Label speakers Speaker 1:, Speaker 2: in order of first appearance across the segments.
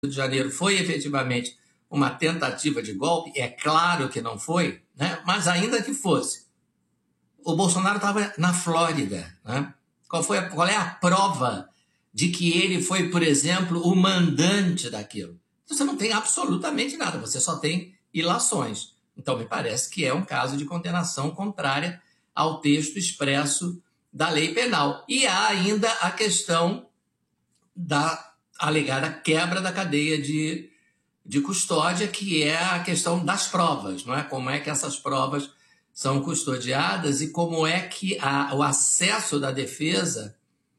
Speaker 1: de Janeiro foi efetivamente uma tentativa de golpe, é claro que não foi, né? Mas ainda que fosse, o Bolsonaro estava na Flórida, né? Qual é a prova de que ele foi, por exemplo, o mandante daquilo? Você não tem absolutamente nada, você só tem ilações. Então, me parece que é um caso de condenação contrária ao texto expresso da lei penal. E há ainda a questão da alegada quebra da cadeia de custódia, que é a questão das provas, não é? Como é que essas provas são custodiadas e como é que o acesso da defesa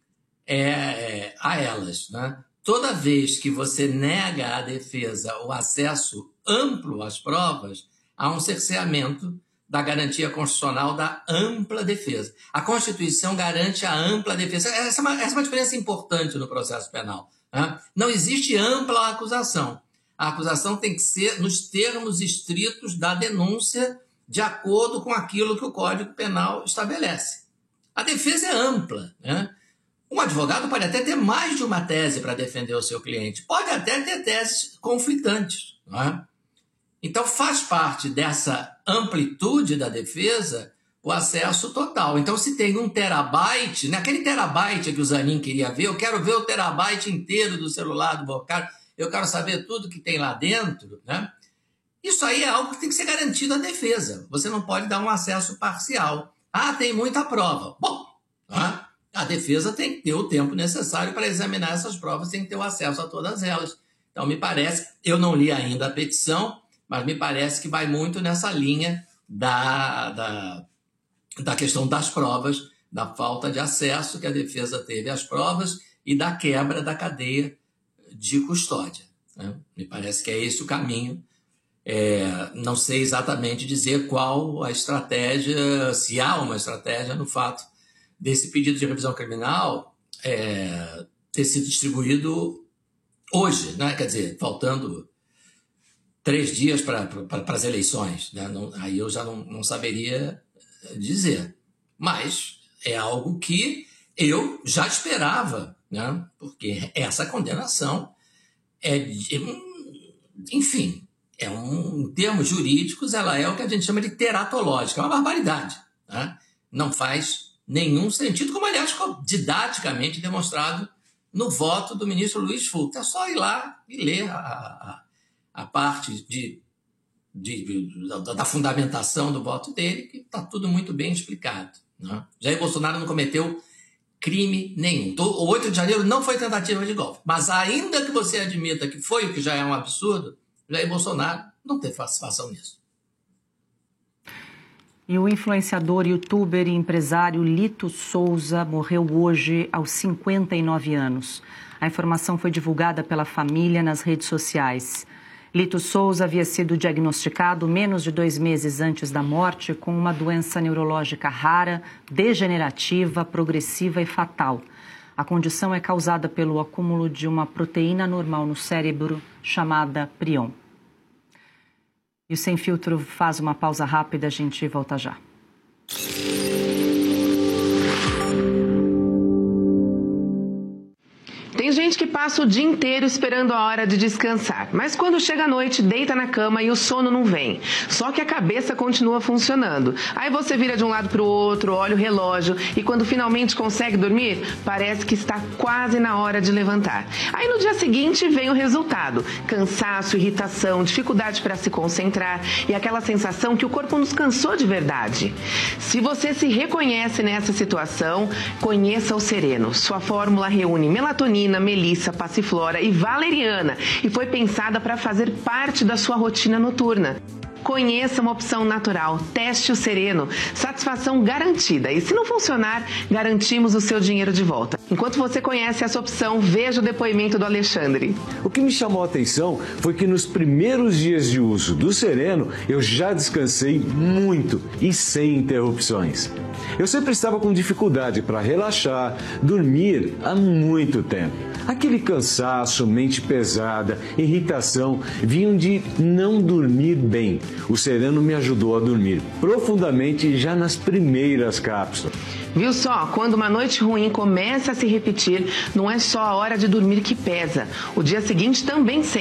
Speaker 1: a elas, né? Toda vez que você nega à defesa o acesso amplo às provas, há um cerceamento da garantia constitucional da ampla defesa. A Constituição garante a ampla defesa. Essa é uma diferença importante no processo penal, né? Não existe ampla acusação. A acusação tem que ser nos termos estritos da denúncia, de acordo com aquilo que o Código Penal estabelece. A defesa é ampla, né? Um advogado pode até ter mais de uma tese para defender o seu cliente, pode até ter teses conflitantes, não é? Então, faz parte dessa amplitude da defesa o acesso total. Então, se tem 1 terabyte, né, aquele terabyte que o Zanin queria ver, eu quero ver o terabyte inteiro do celular do Bocardo, eu quero saber tudo que tem lá dentro, né? Isso aí é algo que tem que ser garantido à defesa. Você não pode dar um acesso parcial. Ah, tem muita prova. Bom, tá? A defesa tem que ter o tempo necessário para examinar essas provas, tem que ter o acesso a todas elas. Então, me parece, eu não li ainda a petição, mas me parece que vai muito nessa linha da questão das provas, da falta de acesso que a defesa teve às provas e da quebra da cadeia de custódia, né? Me parece que é esse o caminho. Não sei exatamente dizer qual a estratégia, se há uma estratégia no fato desse pedido de revisão criminal ter sido distribuído hoje, né? Quer dizer, faltando 3 dias para as eleições, né? Aí eu já não saberia dizer. Mas é algo que eu já esperava, né? Porque essa condenação enfim, em termos jurídicos, ela é o que a gente chama de teratológica, é uma barbaridade, né? Não faz nenhum sentido, como, aliás, ficou didaticamente demonstrado no voto do ministro Luiz Fux. É só ir lá e ler a parte da fundamentação do voto dele, que está tudo muito bem explicado, né? Jair Bolsonaro não cometeu crime nenhum. O 8 de janeiro não foi tentativa de golpe, mas ainda que você admita que foi, o que já é um absurdo, Jair Bolsonaro não teve participação nisso.
Speaker 2: E o influenciador, youtuber e empresário Lito Souza morreu hoje aos 59 anos. A informação foi divulgada pela família nas redes sociais. Lito Souza havia sido diagnosticado menos de 2 meses antes da morte com uma doença neurológica rara, degenerativa, progressiva e fatal. A condição é causada pelo acúmulo de uma proteína anormal no cérebro chamada prion. E o Sem Filtro faz uma pausa rápida, a gente volta já.
Speaker 3: Tem gente que passa o dia inteiro esperando a hora de descansar, mas quando chega a noite, deita na cama e o sono não vem. Só que a cabeça continua funcionando. Aí você vira de um lado para o outro, olha o relógio e quando finalmente consegue dormir, parece que está quase na hora de levantar. Aí no dia seguinte vem o resultado: cansaço, irritação, dificuldade para se concentrar e aquela sensação que o corpo nos cansou de verdade. Se você se reconhece nessa situação, conheça o Sereno. Sua fórmula reúne melatonina, melissa, passiflora e valeriana e foi pensada para fazer parte da sua rotina noturna. Conheça uma opção natural, teste o Sereno, satisfação garantida. E se não funcionar, garantimos o seu dinheiro de volta. Enquanto você conhece essa opção, veja o depoimento do Alexandre.
Speaker 4: O que me chamou a atenção foi que nos primeiros dias de uso do Sereno, eu já descansei muito e sem interrupções. Eu sempre estava com dificuldade para relaxar, dormir há muito tempo. Aquele cansaço, mente pesada, irritação, vinham de não dormir bem. O Sereno me ajudou a dormir profundamente já nas primeiras cápsulas.
Speaker 3: Viu só? Quando uma noite ruim começa a se repetir, não é só a hora de dormir que pesa. O dia seguinte também sente.